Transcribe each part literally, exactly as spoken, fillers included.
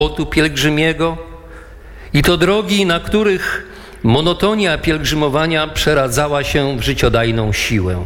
potu pielgrzymiego i to drogi, na których monotonia pielgrzymowania przeradzała się w życiodajną siłę.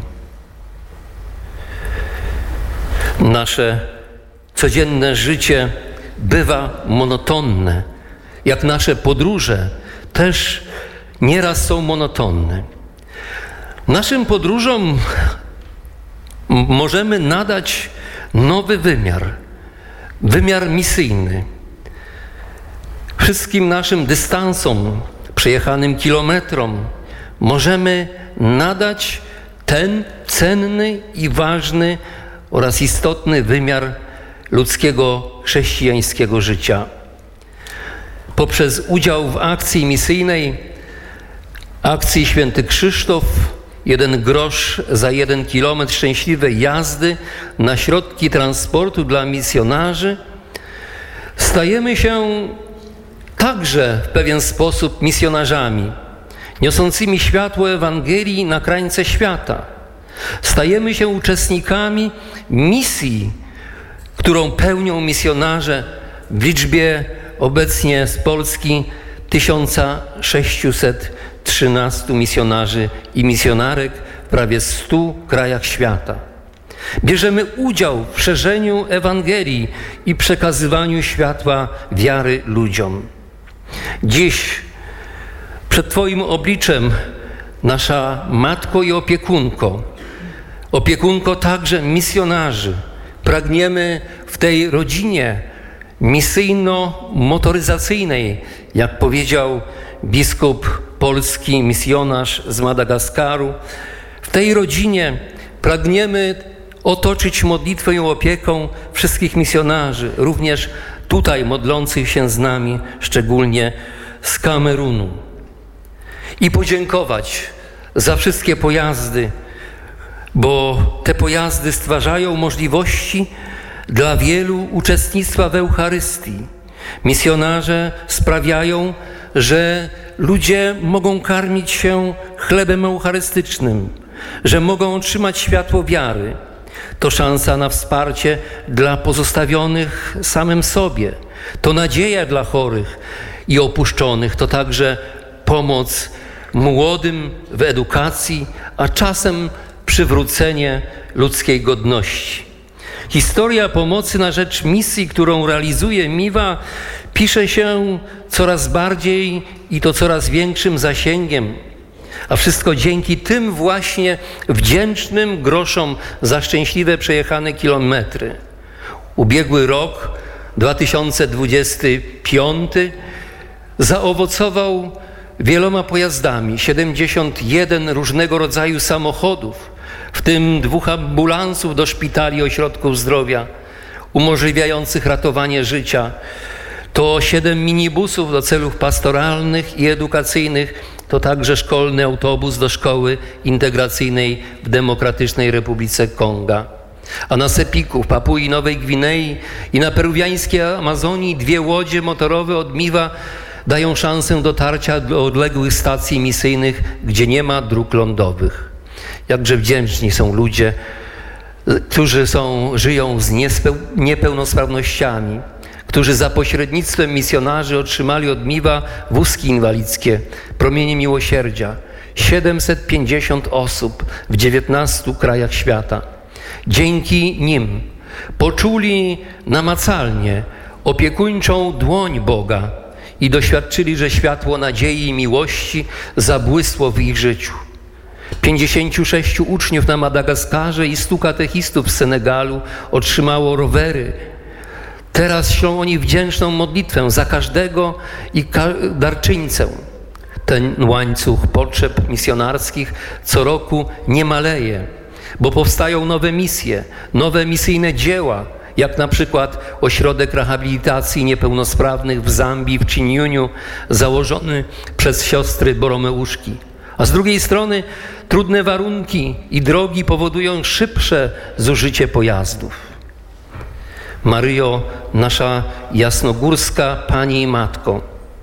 Nasze codzienne życie bywa monotonne, jak nasze podróże też nieraz są monotonne. Naszym podróżom możemy nadać nowy wymiar, wymiar misyjny. Wszystkim naszym dystansom, przejechanym kilometrom możemy nadać ten cenny i ważny oraz istotny wymiar ludzkiego, chrześcijańskiego życia. Poprzez udział w akcji misyjnej, akcji Święty Krzysztof, jeden grosz za jeden kilometr szczęśliwej jazdy na środki transportu dla misjonarzy, stajemy się także w pewien sposób misjonarzami, niosącymi światło Ewangelii na krańce świata. Stajemy się uczestnikami misji, którą pełnią misjonarze w liczbie obecnie z Polski tysiąc sześćset trzynastu misjonarzy i misjonarek w prawie stu krajach świata. Bierzemy udział w szerzeniu Ewangelii i przekazywaniu światła wiary ludziom. Dziś przed Twoim obliczem, nasza Matko i opiekunko, opiekunko także misjonarzy, pragniemy w tej rodzinie misyjno-motoryzacyjnej, jak powiedział biskup polski, misjonarz z Madagaskaru, w tej rodzinie pragniemy otoczyć modlitwą i opieką wszystkich misjonarzy, również tutaj modlących się z nami, szczególnie z Kamerunu. I podziękować za wszystkie pojazdy, bo te pojazdy stwarzają możliwości dla wielu uczestnictwa w Eucharystii. Misjonarze sprawiają, że ludzie mogą karmić się chlebem eucharystycznym, że mogą otrzymać światło wiary. To szansa na wsparcie dla pozostawionych samym sobie. To nadzieja dla chorych i opuszczonych. To także pomoc młodym w edukacji, a czasem przywrócenie ludzkiej godności. Historia pomocy na rzecz misji, którą realizuje Miwa, pisze się coraz bardziej i to coraz większym zasięgiem. A wszystko dzięki tym właśnie wdzięcznym groszom za szczęśliwe przejechane kilometry. Ubiegły rok, dwa tysiące dwudziesty piąty, zaowocował wieloma pojazdami, siedemdziesiąt jeden różnego rodzaju samochodów, w tym dwóch ambulansów do szpitali, ośrodków zdrowia, umożliwiających ratowanie życia. To siedem minibusów do celów pastoralnych i edukacyjnych, to także szkolny autobus do szkoły integracyjnej w Demokratycznej Republice Konga. A na Sepiku, w Papui Nowej Gwinei i na peruwiańskiej Amazonii dwie łodzie motorowe od Miwa dają szansę dotarcia do odległych stacji misyjnych, gdzie nie ma dróg lądowych. Jakże wdzięczni są ludzie, którzy są, żyją z niespeł, niepełnosprawnościami, którzy za pośrednictwem misjonarzy otrzymali od Miwa wózki inwalidzkie, promienie miłosierdzia. siedemset pięćdziesiąt osób w dziewiętnastu krajach świata. Dzięki nim poczuli namacalnie opiekuńczą dłoń Boga i doświadczyli, że światło nadziei i miłości zabłysło w ich życiu. pięćdziesięciu sześciu uczniów na Madagaskarze i stu katechistów w Senegalu otrzymało rowery. Teraz ślą oni wdzięczną modlitwę za każdego i ka- darczyńcę. Ten łańcuch potrzeb misjonarskich co roku nie maleje, bo powstają nowe misje, nowe misyjne dzieła, jak na przykład Ośrodek Rehabilitacji Niepełnosprawnych w Zambii, w Chinyuniu, założony przez siostry Boromeuszki. A z drugiej strony trudne warunki i drogi powodują szybsze zużycie pojazdów. Maryjo, nasza jasnogórska Pani i Matko,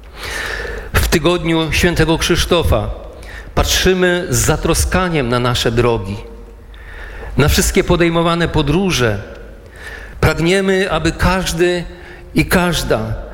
w tygodniu Świętego Krzysztofa patrzymy z zatroskaniem na nasze drogi, na wszystkie podejmowane podróże. Pragniemy, aby każdy i każda